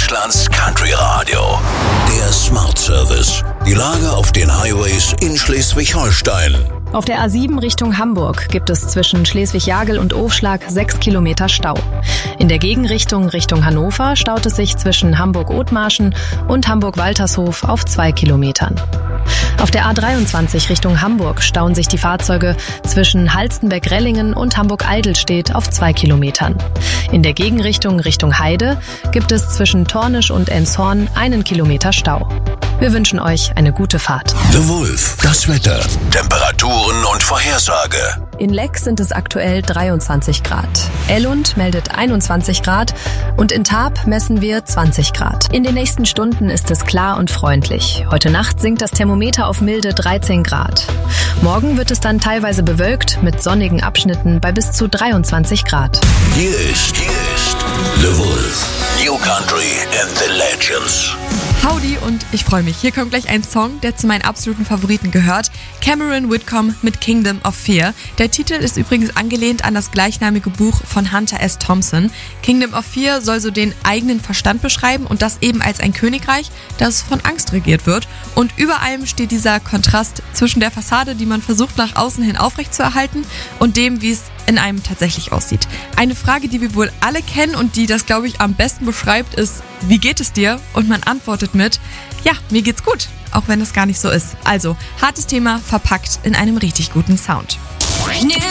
Deutschlands Country Radio. Der Smart Service. Die Lage auf den Highways in Schleswig-Holstein. Auf der A7 Richtung Hamburg gibt es zwischen Schleswig-Jagel und Ofschlag 6 Kilometer Stau. In der Gegenrichtung Richtung Hannover staut es sich zwischen Hamburg-Othmarschen und Hamburg-Waltershof auf 2 Kilometern. Auf der A23 Richtung Hamburg stauen sich die Fahrzeuge zwischen Halstenberg-Rellingen und Hamburg-Eidelstedt auf 2 Kilometern. In der Gegenrichtung Richtung Heide gibt es zwischen Tornisch und Elmshorn 1 Kilometer Stau. Wir wünschen euch eine gute Fahrt. The Wolf, das Wetter, Temperaturen und Vorhersage. In Leck sind es aktuell 23 Grad. Ellund meldet 21 Grad und in Taab messen wir 20 Grad. In den nächsten Stunden ist es klar und freundlich. Heute Nacht sinkt das Thermometer auf milde 13 Grad. Morgen wird es dann teilweise bewölkt mit sonnigen Abschnitten bei bis zu 23 Grad. Hier ist The Wolf. New Country and the Legends. Howdy und ich freue mich. Hier kommt gleich ein Song, der zu meinen absoluten Favoriten gehört. Cameron Whitcomb mit Kingdom of Fear. Der Titel ist übrigens angelehnt an das gleichnamige Buch von Hunter S. Thompson. Kingdom of Fear soll so den eigenen Verstand beschreiben und das eben als ein Königreich, das von Angst regiert wird. Und über allem steht dieser Kontrast zwischen der Fassade, die man versucht nach außen hin aufrechtzuerhalten, und dem, wie es in einem tatsächlich aussieht. Eine Frage, die wir wohl alle kennen und die das, glaube ich, am besten beschreibt, ist: Wie geht es dir? Und man antwortet mit: Ja, mir geht's gut, auch wenn es gar nicht so ist. Also, hartes Thema verpackt in einem richtig guten Sound.